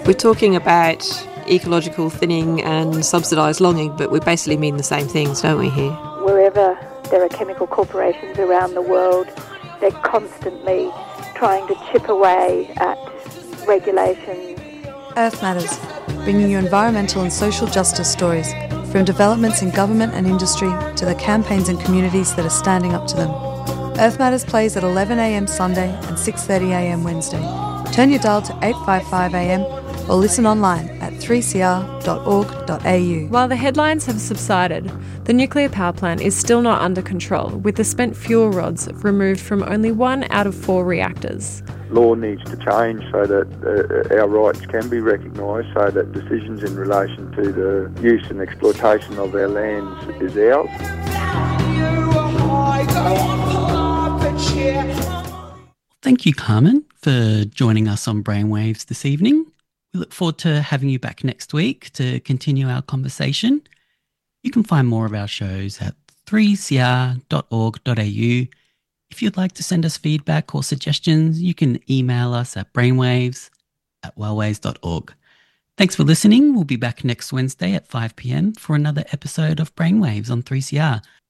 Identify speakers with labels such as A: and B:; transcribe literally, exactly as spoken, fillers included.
A: We're talking about ecological thinning and subsidised logging, but we basically mean the same things, don't we, here?
B: Wherever there are chemical corporations around the world, they're constantly trying to chip away at regulations.
C: Earth Matters, bringing you environmental and social justice stories, from developments in government and industry to the campaigns and communities that are standing up to them. Earth Matters plays at eleven a m Sunday and six thirty a m Wednesday. Turn your dial to eight fifty-five a m or listen online at three c r dot org dot a u.
D: While the headlines have subsided, the nuclear power plant is still not under control, with the spent fuel rods removed from only one out of four reactors.
E: Law needs to change so that uh, our rights can be recognised, so that decisions in relation to the use and exploitation of our lands is ours.
F: Thank you, Carmen, for joining us on Brainwaves this evening. We look forward to having you back next week to continue our conversation. You can find more of our shows at three c r dot org dot a u. If you'd like to send us feedback or suggestions, you can email us at brainwaves at wellways dot org. Thanks for listening. We'll be back next Wednesday at five p m for another episode of Brainwaves on three C R.